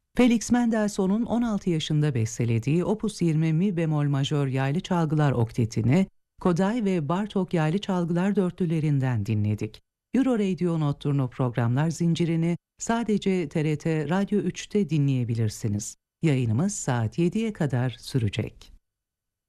Felix Mendelssohn'un 16 yaşında bestelediği Opus 20 mi bemol majör yaylı çalgılar oktetini Koday ve Bartók yaylı çalgılar dörtlülerinden dinledik. Euro Radio Notturno programlar zincirini sadece TRT Radyo 3'te dinleyebilirsiniz. Yayınımız saat 7'ye kadar sürecek.